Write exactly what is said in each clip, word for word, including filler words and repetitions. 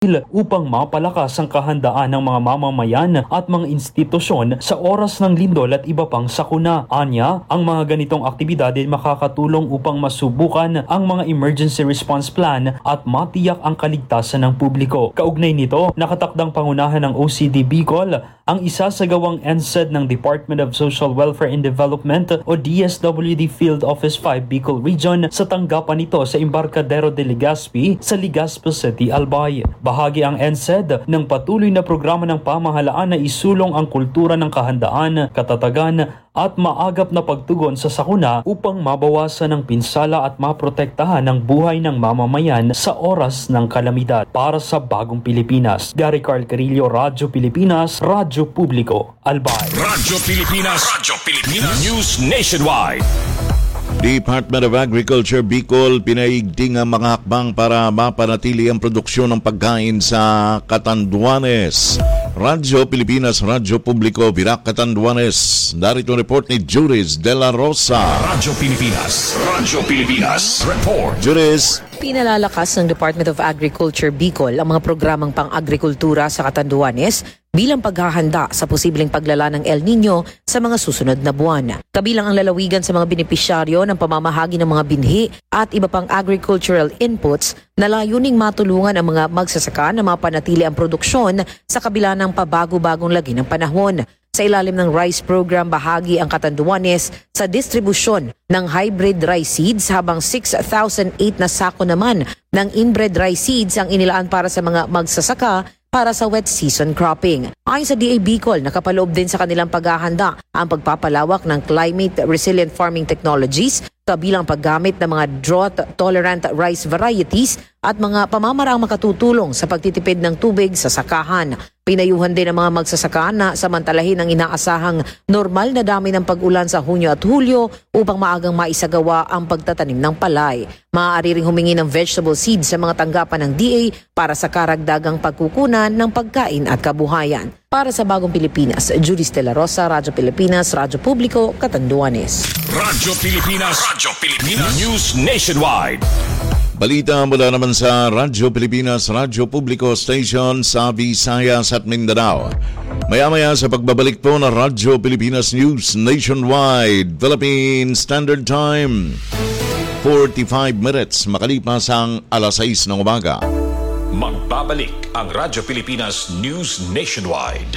upang mapalakas ang kahandaan ng mga mamamayan at mga institusyon sa oras ng lindol at iba pang sakuna. Anya, ang mga ganitong aktibidad ay makakatulong upang masubukan ang mga emergency response plan at matiyak ang kaligtasan ng publiko. Kaugnay nito, nakatakdang pangunahan ng O C D Bicol ang isasagawang N S E D ng Department of Social Welfare and Development o D S W D Field Office five Bicol Region sa tanggapan nito sa Embarcadero de Legazpi sa Legazpi City, Albay. Bahagi ang N S E D ng patuloy na programa ng pamahalaan na isulong ang kultura ng kahandaan, katatagan at maagap na pagtugon sa sakuna upang mabawasan ang pinsala at maprotektahan ang buhay ng mamamayan sa oras ng kalamidad. Para sa Bagong Pilipinas, Gary Carl Carillo, Radyo Pilipinas, Radyo Publiko, Albay. Radyo Pilipinas, Radyo Pilipinas, News Nationwide. Department of Agriculture Bicol pinaigting ang mga hakbang para mapanatili ang produksyon ng pagkain sa Catanduanes. Radyo Pilipinas, Radyo Publiko, Virac, Catanduanes. Narito report ni Juris De La Rosa. Radyo Pilipinas, Radyo Pilipinas, report. Juris. Pinalalakas ng Department of Agriculture Bicol ang mga programang pang-agrikultura sa Catanduanes bilang paghahanda sa posibleng paglala ng El Nino sa mga susunod na buwan. Kabilang ang lalawigan sa mga benepisyaryo ng pamamahagi ng mga binhi at iba pang agricultural inputs na layuning matulungan ang mga magsasaka na mapanatili ang produksyon sa kabila ng pabago-bagong lagi ng panahon. Sa ilalim ng rice program, bahagi ang Catanduanes sa distribusyon ng hybrid rice seeds habang six thousand eight na sako naman ng inbred rice seeds ang inilaan para sa mga magsasaka para sa wet season cropping. Ayon sa D A Bicol, nakapaloob din sa kanilang paghahanda ang pagpapalawak ng climate resilient farming technologies kabilang paggamit ng mga drought-tolerant rice varieties at mga pamamaraang makatutulong sa pagtitipid ng tubig sa sakahan. Pinayuhan din ang mga magsasaka na samantalahin ang inaasahang normal na dami ng pag-ulan sa Hunyo at Hulyo upang maagang maisagawa ang pagtatanim ng palay. Maaari ring humingi ng vegetable seeds sa mga tanggapan ng D A para sa karagdagang pagkukunan ng pagkain at kabuhayan. Para sa Bagong Pilipinas, Juris De La Rosa, Radyo Pilipinas, Radyo Publiko, Catanduanes. Radyo Pilipinas, Radyo Pilipinas, News Nationwide. Balita mula naman sa Radyo Pilipinas, Radyo Publiko Station sa Visayas at Mindanao. Maya-maya sa pagbabalik po ng Radyo Pilipinas News Nationwide, Philippine Standard Time, forty-five minutes makalipas ang alas sais ng umaga. Magbabalik ang Radyo Pilipinas News Nationwide.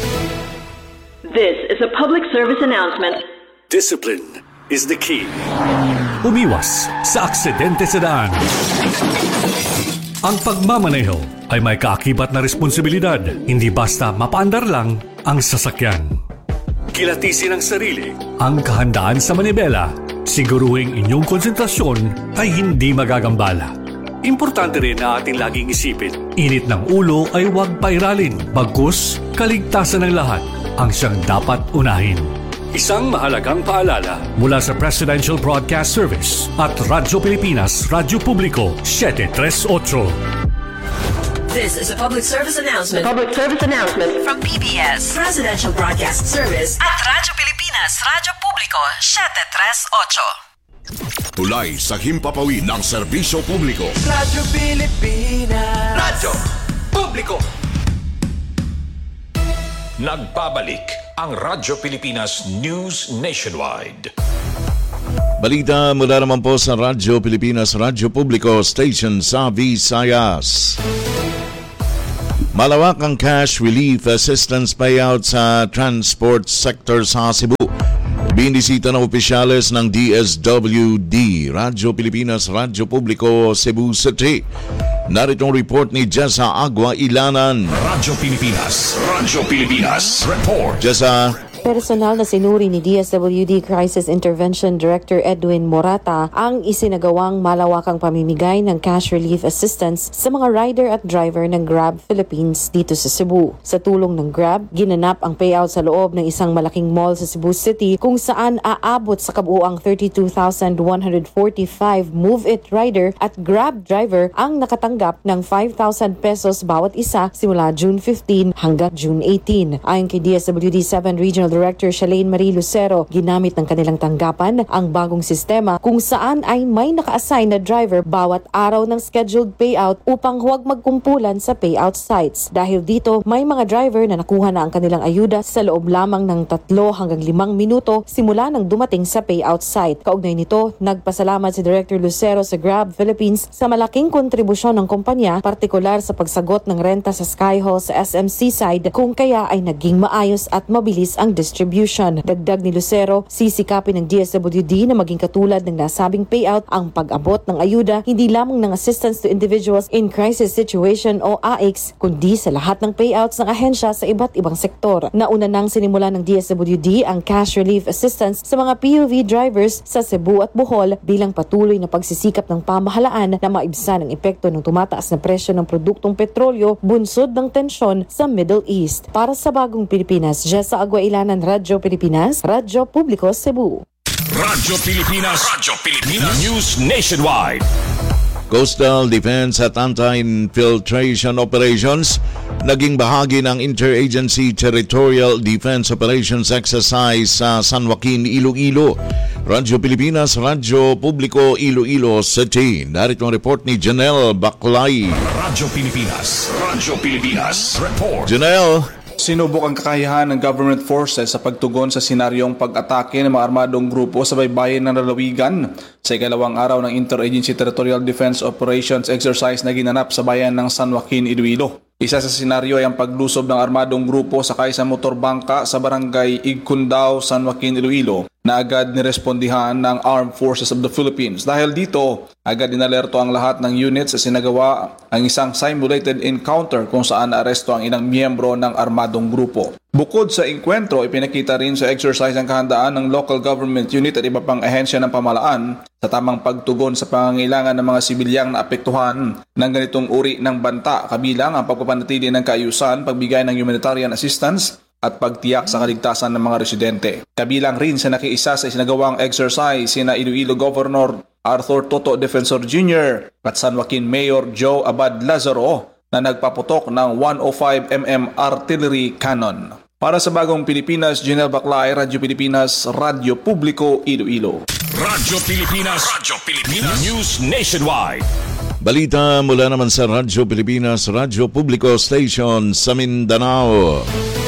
This is a public service announcement. Discipline is the key. Umiwas sa aksidente sa daan. Ang pagmamaneho ay may kaakibat na responsibilidad, hindi basta mapaandar lang ang sasakyan. Kilatisin ang sarili. Ang kahandaan sa manibela, siguruhing inyong konsentrasyon ay hindi magagambala. Importante rin na ating laging isipin, init ng ulo ay huwag pairalin, bagkus kaligtasan ng lahat ang siyang dapat unahin. Isang mahalagang paalala mula sa Presidential Broadcast Service at Radyo Pilipinas, Radyo Publiko, seven thirty-eight. This is a public service announcement. Public service announcement From P B S, Presidential Broadcast Service at Radyo Pilipinas, Radyo Publiko, seven thirty-eight. Tulay sa himpapawid ng serbisyo publiko. Radyo Pilipinas, Radyo Publiko. Nagbabalik ang Radyo Pilipinas News Nationwide. Balita mula naman po sa Radyo Pilipinas, Radyo Publiko Station sa Visayas. Malawak ang cash relief assistance payout sa transport sector sa Cebu. Binisita ng opisyales ng D S W D, Radyo Pilipinas, Radyo Publiko, Cebu City. Narito ang report ni Jessa Agua Ilanan. Radyo Pilipinas, Radyo Pilipinas, report. Jessa. Personal na sinuri ni D S W D Crisis Intervention Director Edwin Morata ang isinagawang malawakang pamimigay ng cash relief assistance sa mga rider at driver ng Grab Philippines dito sa Cebu. Sa tulong ng Grab, ginanap ang payout sa loob ng isang malaking mall sa Cebu City kung saan aabot sa kabuuang thirty-two thousand one hundred forty-five Move It rider at Grab driver ang nakatanggap ng five thousand pesos bawat isa simula June fifteenth hanggang June eighteenth. Ayon kay D S W D seven Regional Director Shalane Marie Lucero, ginamit ng kanilang tanggapan ang bagong sistema kung saan ay may naka-assign na driver bawat araw ng scheduled payout upang huwag magkumpulan sa payout sites. Dahil dito, may mga driver na nakuha na ang kanilang ayuda sa loob lamang ng tatlo hanggang limang minuto simula nang dumating sa payout site. Kaugnay nito, nagpasalamat si Director Lucero sa Grab Philippines sa malaking kontribusyon ng kumpanya, partikular sa pagsagot ng renta sa Sky Hall sa S M C side kung kaya ay naging maayos at mabilis ang distribution. Dagdag ni Lucero, sisikapin ng D S W D na maging katulad ng nasabing payout ang pag-abot ng ayuda hindi lamang ng Assistance to Individuals in Crisis Situation o A I C S, kundi sa lahat ng payouts ng ahensya sa iba't ibang sektor. Nauna nang sinimula ng D S W D ang cash relief assistance sa mga P U V drivers sa Cebu at Bohol bilang patuloy na pagsisikap ng pamahalaan na maibsan ang epekto ng tumataas na presyo ng produktong petrolyo bunsod ng tensyon sa Middle East. Para sa Bagong Pilipinas, Jessa Aguailanan, Radyo Pilipinas, Radyo Publiko, Cebu. Radyo Pilipinas, Radyo Pilipinas, News Nationwide. Coastal Defense at Anti-Infiltration Operations naging bahagi ng Interagency Territorial Defense Operations Exercise sa San Joaquin, Iloilo. Radyo Pilipinas, Radyo Publiko, Iloilo City. Narito ang report ni Janelle Baclay. Radyo Pilipinas, Radyo Pilipinas, report. Janelle. Sinubok ang kakayahan ng government forces sa pagtugon sa senaryong pag-atake ng mga armadong grupo sa baybayin ng lalawigan sa ikalawang araw ng Interagency Territorial Defense Operations Exercise na ginanap sa bayan ng San Joaquin, Iloilo. Isa sa senaryo ay ang paglusob ng armadong grupo sakay sa motorbangka sa barangay Igcundao, San Joaquin, Iloilo na agad nirespondihan ng Armed Forces of the Philippines. Dahil dito, agad inalerto ang lahat ng units sa sinagawa ang isang simulated encounter kung saan naaresto ang ilang miyembro ng armadong grupo. Bukod sa enkwentro, ipinakita rin sa exercise ang kahandaan ng local government unit at iba pang ahensya ng pamahalaan sa tamang pagtugon sa pangangailangan ng mga sibilyang naapektuhan ng ganitong uri ng banta, kabilang ang pagpapanatili ng kaayusan, pagbigay ng humanitarian assistance at pagtiyak sa kaligtasan ng mga residente. Kabilang rin sa nakiisa sa isinagawang exercise sina Iloilo Governor Arthur Toto Defensor Junior at San Joaquin Mayor Joe Abad Lazaro na nagpaputok ng one oh five millimeter artillery cannon. Para sa Bagong Pilipinas, Janelle Baclay, Radyo Pilipinas, Radyo Publiko, Iloilo. Radyo Pilipinas, Radyo Pilipinas, News Nationwide. Balita mula naman sa Radyo Pilipinas, Radyo Publiko Station sa Mindanao.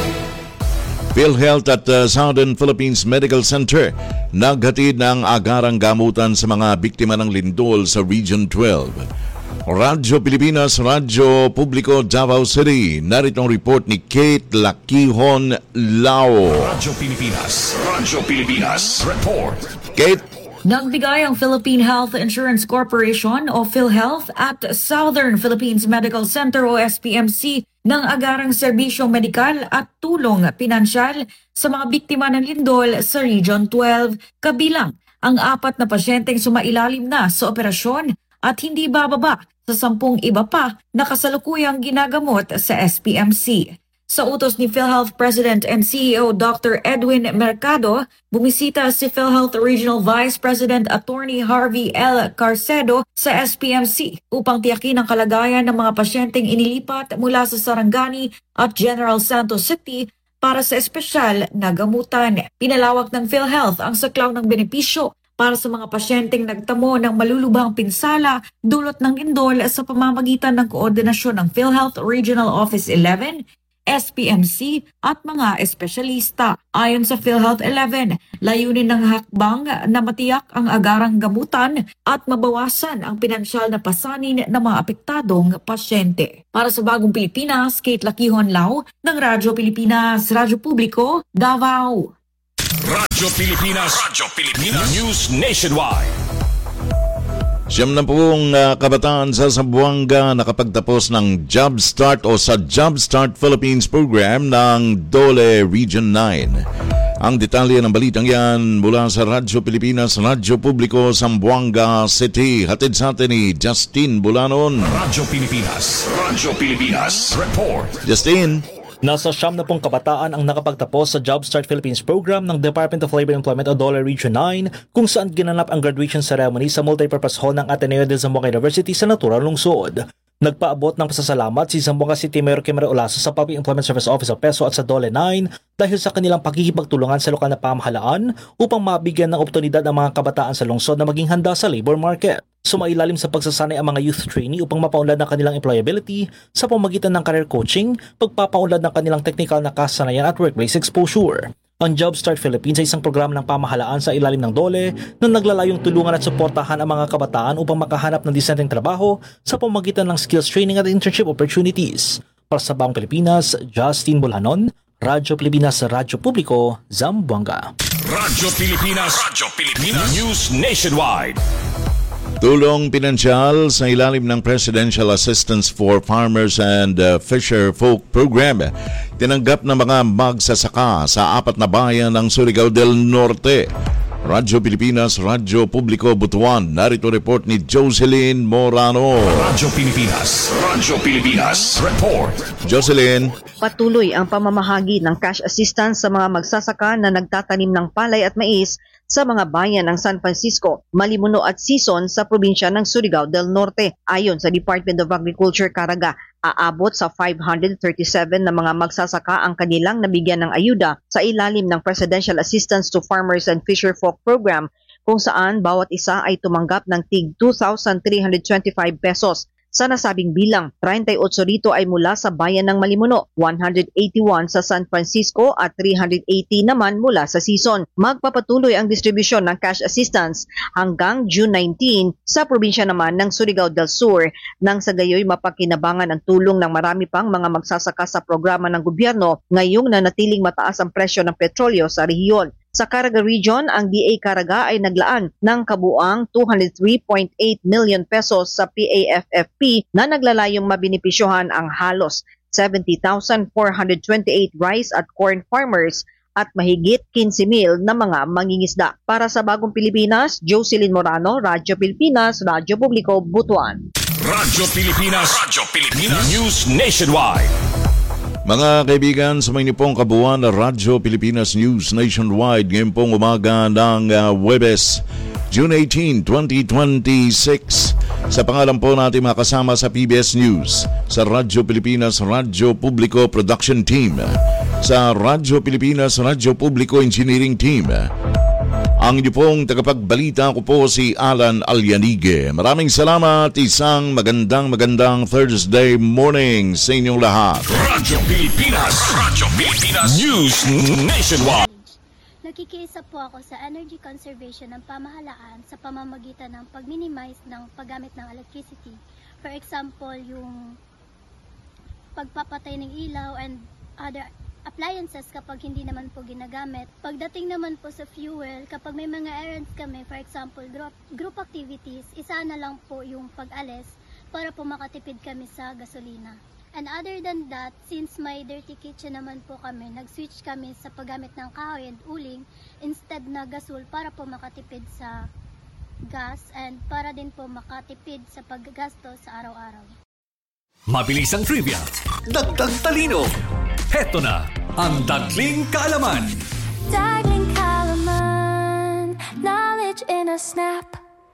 PhilHealth at uh, Southern Philippines Medical Center naghatid ng agarang gamutan sa mga biktima ng lindol sa Region twelve. Radyo Pilipinas, Radyo Publiko, Davao City. Narito ang report ni Kate Lakihon Lao. Radyo Pilipinas, Radyo Pilipinas, report. Kate. Nagbigay ang Philippine Health Insurance Corporation o PhilHealth at Southern Philippines Medical Center o S P M C ng agarang serbisyong medikal at tulong pinansyal sa mga biktima ng lindol sa Region twelve, kabilang ang apat na pasyenteng sumailalim na sa operasyon at hindi bababa sa sampung iba pa na kasalukuyang ginagamot sa S P M C. Sa utos ni PhilHealth President and C E O Doctor Edwin Mercado, bumisita si PhilHealth Regional Vice President Attorney Harvey L. Carcedo sa S P M C upang tiyakin ang kalagayan ng mga pasyenteng inilipat mula sa Sarangani at General Santos City para sa espesyal na gamutan. Pinalawak ng PhilHealth ang saklaw ng benepisyo para sa mga pasyenteng nagtamo ng malulubhang pinsala dulot ng lindol sa pamamagitan ng koordinasyon ng PhilHealth Regional Office eleven, S P M C at mga espesyalista. Ayon sa PhilHealth eleven, layunin ng hakbang na matiyak ang agarang gamutan at mabawasan ang pinansyal na pasanin ng mga apektadong pasyente. Para sa Bagong Pilipinas, Kate Lakihon Lao ng Radyo Pilipinas, Radyo Publiko, Davao. Radyo Pilipinas, Radyo Pilipinas, News Nationwide. Siyam na pong uh, kabataan sa Zamboanga nakapagtapos ng Job Start o sa Job Start Philippines program ng Dole Region nine. Ang detalye ng balitang yan mula sa Radyo Pilipinas, Radyo Publiko, Zamboanga City. Hatid sa atin ni Justin Bulanon. Radyo Pilipinas, Radyo Pilipinas, report. Justin. Nasa siyam na pong kabataan ang nakapagtapos sa Job Start Philippines program ng Department of Labor and Employment o Dole Region nine kung saan ginanap ang graduation ceremony sa multipurpose hall ng Ateneo de Zamboanga University sa naturang lungsod. Nagpaabot ng pasasalamat si Zamboanga City Mayor Kimmer Olaso sa Public Employment Service Office of Peso at sa Dole nine dahil sa kanilang pakikipagtulungan sa lokal na pamahalaan upang mabigyan ng oportunidad ang mga kabataan sa lungsod na maging handa sa labor market. Sumailalim sa pagsasanay ang mga youth trainee upang mapaunlad ng kanilang employability sa pamamagitan ng career coaching, pagpapaunlad ng kanilang technical na kasanayan at workplace exposure. Ang Jumpstart Philippines ay isang programa ng pamahalaan sa ilalim ng Dole na naglalayong tulungan at suportahan ang mga kabataan upang makahanap ng disenteng trabaho sa pamamagitan ng skills training at internship opportunities. Para sa Bagong Pilipinas, Justin Bulanon, Radyo Pilipinas, Radyo Publiko, Zamboanga. Radyo Pilipinas, Radyo Pilipinas, News Nationwide. Tulong pinansyal sa ilalim ng Presidential Assistance for Farmers and uh, Fisher Folk Program. Tinanggap ng mga magsasaka sa apat na bayan ng Surigao del Norte. Radyo Pilipinas, Radyo Publiko, Butuan. Narito report ni Jocelyn Morano. Radyo Pilipinas, Radyo Pilipinas, report. Jocelyn. Patuloy ang pamamahagi ng cash assistance sa mga magsasaka na nagtatanim ng palay at mais sa mga bayan ng San Francisco, Malimuno at Sison sa probinsya ng Surigao del Norte. Ayon sa Department of Agriculture Caraga, aabot sa five hundred thirty-seven na mga magsasaka ang kanilang nabigyan ng ayuda sa ilalim ng Presidential Assistance to Farmers and Fisher Folk Program, kung saan bawat isa ay tumanggap ng tig two thousand three hundred twenty-five pesos. Sa nasabing bilang, thirty-eight rito ay mula sa bayan ng Malimuno, one hundred eighty-one sa San Francisco at three hundred eighty naman mula sa Sison. Magpapatuloy ang distribusyon ng cash assistance hanggang June nineteenth sa probinsya naman ng Surigao del Sur nang sa gayoy mapakinabangan ang tulong ng marami pang mga magsasaka sa programa ng gobyerno ngayong nanatiling mataas ang presyo ng petrolyo sa rehiyon. Sa Caraga Region, ang D A Caraga ay naglaan ng kabuang two hundred three point eight million pesos sa P A F F P na naglalayong mabinipisyohan ang halos seventy thousand four hundred twenty-eight rice at corn farmers at mahigit fifteen mil na mga mangingisda. Para sa Bagong Pilipinas, Jocelyn Morano, Radyo Pilipinas, Radyo Publiko, Butuan. Radyo Pilipinas, Radyo Pilipinas, News Nationwide. Mga kaibigan, sa may nipong kabuuan na Radyo Pilipinas News Nationwide ngayon pong umaga ng uh, Huwebes, June eighteenth, twenty twenty-six. Sa pangalan po natin makasama sa P B S News, sa Radyo Pilipinas, Radyo Publiko Production Team, sa Radyo Pilipinas, Radyo Publiko Engineering Team. Ang inyo pong tagapagbalita ko po si Alan Alyanige. Maraming salamat, isang magandang magandang Thursday morning sa inyong lahat. Radyo Pilipinas, Radyo Pilipinas News Nationwide. Nakikiisa po ako sa energy conservation ng pamahalaan sa pamamagitan ng pag-minimize ng paggamit ng electricity. For example, yung pagpapatay ng ilaw and other appliances kapag hindi naman po ginagamit. Pagdating naman po sa fuel, kapag may mga errands kami, for example, group, group activities, isa na lang po yung pag-alis para po makatipid kami sa gasolina. And other than that, since may dirty kitchen naman po kami, nag-switch kami sa paggamit ng kahoy and uling instead na gasol para po makatipid sa gas and para din po makatipid sa paggasto sa araw-araw. Mabilis ang trivia, dagdag talino. Heto na ang Dagling Kaalaman. Dagling Kaalaman, knowledge in a snap.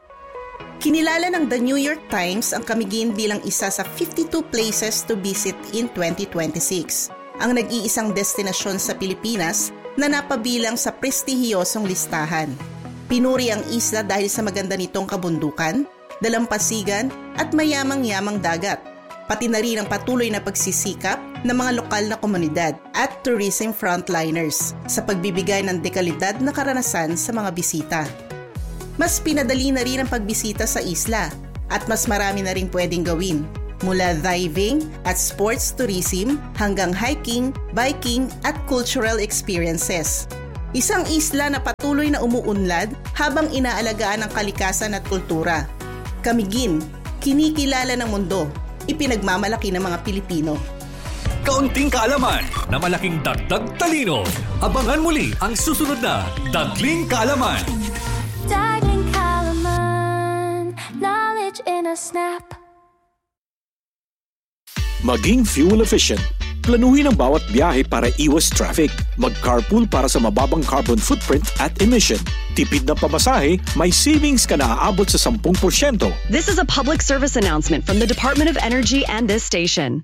Kinilala ng The New York Times ang Camiguin bilang isa sa fifty-two places to visit in twenty twenty-six. Ang nag-iisang destinasyon sa Pilipinas na napabilang sa prestihiyosong listahan. Pinuri ang isla dahil sa maganda nitong kabundukan, dalampasigan at mayamang-yamang dagat. Pati na rin ang patuloy na pagsisikap ng mga lokal na komunidad at tourism frontliners sa pagbibigay ng dekalidad na karanasan sa mga bisita. Mas pinadali na rin ang pagbisita sa isla at mas marami na rin pwedeng gawin, mula diving at sports tourism hanggang hiking, biking at cultural experiences. Isang isla na patuloy na umuunlad habang inaalagaan ang kalikasan at kultura. Camiguin, kinikilala ng mundo, ipinagmamalaki ng mga Pilipino. Kaunting kaalaman na malaking dagdag talino. Abangan muli ang susunod na Dagling Kaalaman. Dagling Kaalaman, knowledge in a snap. Maging fuel efficient, Planuhin ang bawat biyahe para iwas traffic. Mag-carpool para sa mababang carbon footprint at emission. Tipid na pamasahe, may savings ka na aabot sa ten percent. This is a public service announcement from the Department of Energy and this station.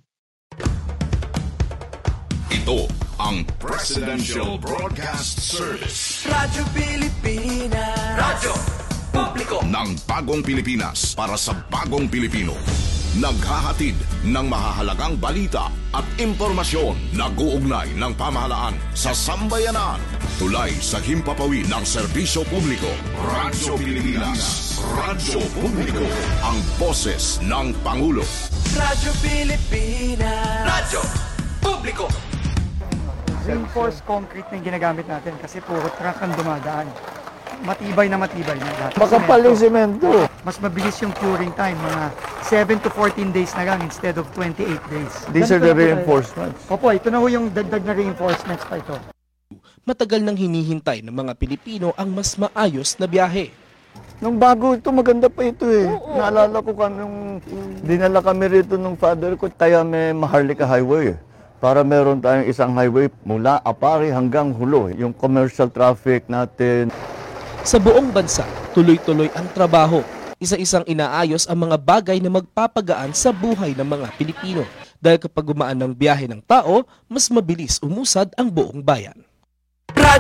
Ito ang Presidential Broadcast Service. Radyo Pilipinas. Radyo Publiko ng bagong Pilipinas para sa bagong Pilipino. Naghahatid ng mahahalagang balita at impormasyon na guugnay ng pamahalaan sa sambayanan. Tulay sa himpapawid ng serbisyo publiko. Radyo Pilipinas. Radyo Publiko. Ang boses ng Pangulo. Radyo Pilipinas. Radyo Publiko. Reinforced concrete na yung ginagamit natin kasi puro truck ang dumadaan. Matibay na matibay na lahat. Makapal yung semento. Mas mabilis yung curing time, mga seven to fourteen days na lang instead of twenty-eight days. These are the reinforcements. Opo, ito na ho yung dagdag na reinforcements pa ito. Matagal nang hinihintay ng mga Pilipino ang mas maayos na biyahe. Nung bago ito, maganda pa ito eh. Oo. Naalala ko kami nung dinala kami rito nung father ko, tayo may Maharlika Highway. Para meron tayong isang highway mula Apari hanggang Hulo. Yung commercial traffic natin. Sa buong bansa, tuloy-tuloy ang trabaho. Isa-isang inaayos ang mga bagay na magpapagaan sa buhay ng mga Pilipino. Dahil kapag gumaan ng biyahe ng tao, mas mabilis umusad ang buong bayan.